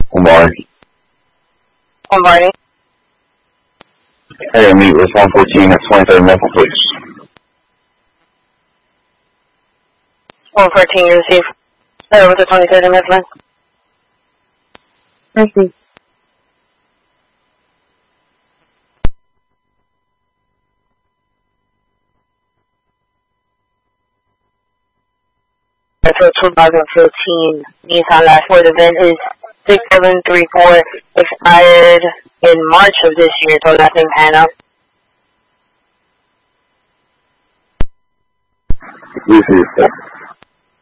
Good morning. Good morning. Hey, meet with 114 at 23rd Maple, please. 114, you receive. With the 23rd and Midland. Receive. For 2015 Nissan last four, the VIN is 6734, expired in March of this year, so last name Hannah. Receive.